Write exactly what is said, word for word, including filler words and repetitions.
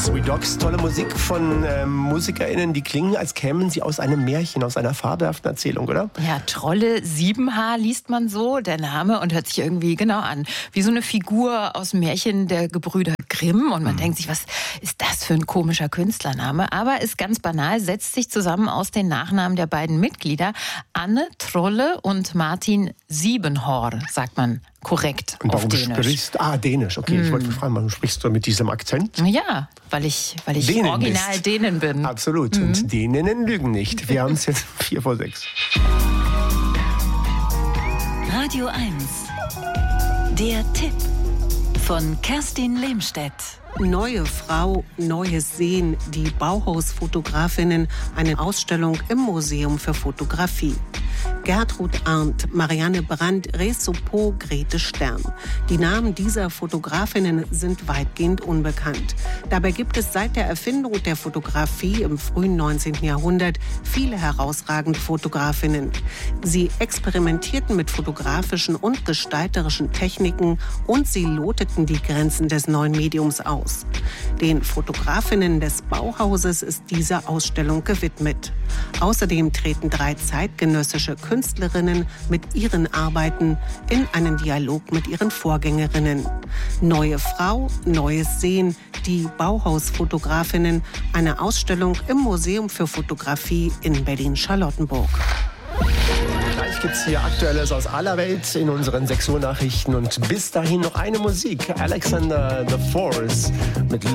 Sweet Dogs, tolle Musik von ähm, MusikerInnen, die klingen, als kämen sie aus einem Märchen, aus einer fabelhaften Erzählung, oder? Ja, Trolle Siebenhaar liest man so, der Name, und hört sich irgendwie genau an wie so eine Figur aus dem Märchen der Gebrüder Grimm. Und man mhm. denkt sich, was ist das für ein komischer Künstlername? Aber ist ganz banal, setzt sich zusammen aus den Nachnamen der beiden Mitglieder, Anne Trolle und Martin Siebenhaar, sagt man korrekt und auf Dänisch. Sprichst, ah, Dänisch, okay. Mm. Ich wollte fragen, warum sprichst du mit diesem Akzent? Ja, weil ich, weil ich Dänen original bist. Dänen bin. Absolut. Mm. Und Däninnen lügen nicht. Wir haben es jetzt vier vor sechs. Radio eins. Der Tipp von Kerstin Lehmstedt. Neue Frau, neues Sehen. Die Bauhausfotografinnen, eine Ausstellung im Museum für Fotografie. Gertrud Arndt, Marianne Brandt, Resopo, Grete Stern. Die Namen dieser Fotografinnen sind weitgehend unbekannt. Dabei gibt es seit der Erfindung der Fotografie im frühen neunzehnten Jahrhundert viele herausragende Fotografinnen. Sie experimentierten mit fotografischen und gestalterischen Techniken und sie loteten die Grenzen des neuen Mediums aus. Den Fotografinnen des Bauhauses ist diese Ausstellung gewidmet. Außerdem treten drei zeitgenössische Künstlerinnen mit ihren Arbeiten in einen Dialog mit ihren Vorgängerinnen. Neue Frau, neues Sehen, die Bauhausfotografinnen, eine Ausstellung im Museum für Fotografie in Berlin-Charlottenburg. Gleich gibt es hier Aktuelles aus aller Welt in unseren sechs Uhr Nachrichten und bis dahin noch eine Musik. Alexander the Force mit